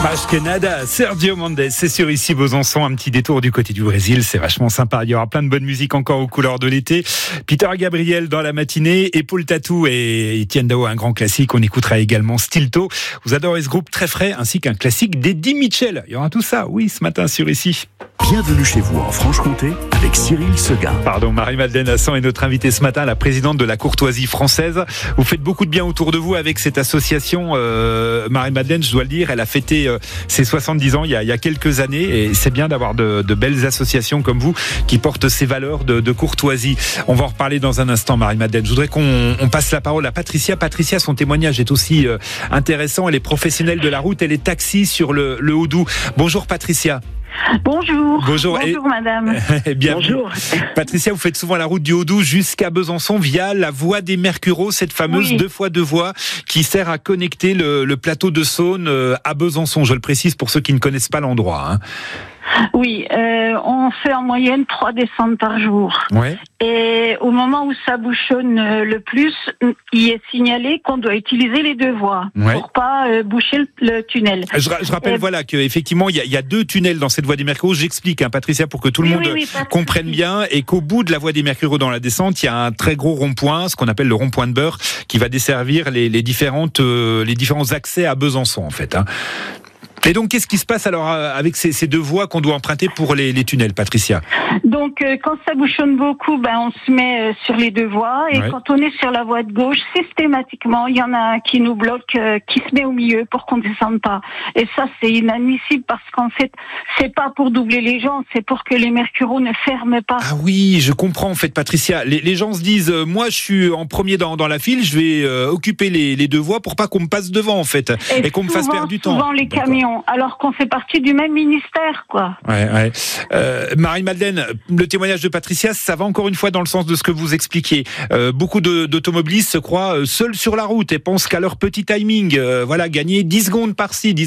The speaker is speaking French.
Ashkenada, Sergio Mendes, c'est sur Ici Besançon, un petit détour du côté du Brésil, c'est vachement sympa, il y aura plein de bonne musique encore aux couleurs de l'été. Peter Gabriel dans la matinée, Paul Tatou et Etienne Dao, un grand classique, on écoutera également Stilto. Vous adorez ce groupe très frais, ainsi qu'un classique d'Eddie Mitchell, il y aura tout ça, oui, ce matin sur Ici. Bienvenue chez vous en Franche-Comté avec Cyril Seguin. Marie-Madeleine Hassan est notre invitée ce matin, la présidente de la courtoisie française. Vous faites beaucoup de bien autour de vous avec cette association. Marie-Madeleine, je dois le dire, elle a fêté ses 70 ans il y a quelques années et c'est bien d'avoir de belles associations comme vous qui portent ces valeurs de courtoisie. On va en reparler dans un instant, Marie-Madeleine. Je voudrais qu'on passe la parole à Patricia. Patricia, son témoignage est aussi intéressant. Elle est professionnelle de la route, elle est taxi sur le Haut-Doubs. Bonjour Patricia. Bonjour. Bonjour madame. Bonjour. Patricia, vous faites souvent la route du Haut-Doubs jusqu'à Besançon via la voie des Mercureaux, cette fameuse 2x2 voies qui sert à connecter le plateau de Saône à Besançon. Je le précise pour ceux qui ne connaissent pas l'endroit. Hein. Oui, on fait en moyenne 3 descentes par jour. Ouais. Et au moment où ça bouchonne le plus, il est signalé qu'on doit utiliser les deux voies pour pas boucher le tunnel. Je rappelle qu'effectivement il y a 2 tunnels dans cette voie des Mercureaux. J'explique, Patricia, pour que tout le monde comprenne bien, et qu'au bout de la voie des Mercureaux dans la descente, il y a un très gros rond-point, ce qu'on appelle le rond-point de Beurre, qui va desservir les différents accès à Besançon en fait. Hein. Et donc, qu'est-ce qui se passe alors avec ces 2 voies qu'on doit emprunter pour les tunnels, Patricia ? Donc, quand ça bouchonne beaucoup, on se met sur les 2 voies. Et quand on est sur la voie de gauche, systématiquement, il y en a un qui nous bloque, qui se met au milieu pour qu'on ne descende pas. Et ça, c'est inadmissible parce qu'en fait, c'est pas pour doubler les gens, c'est pour que les Mercureaux ne ferment pas. Ah oui, je comprends en fait, Patricia. Les gens se disent, moi, je suis en premier dans la file, je vais occuper les 2 voies pour pas qu'on me passe devant en fait et qu'on me fasse perdre du temps. Souvent les camions. Alors qu'on fait partie du même ministère, quoi. Ouais. Marie-Madeleine, le témoignage de Patricia, ça va encore une fois dans le sens de ce que vous expliquiez. Beaucoup d'automobilistes se croient seuls sur la route et pensent qu'à leur petit timing, gagner 10 secondes par-ci, 10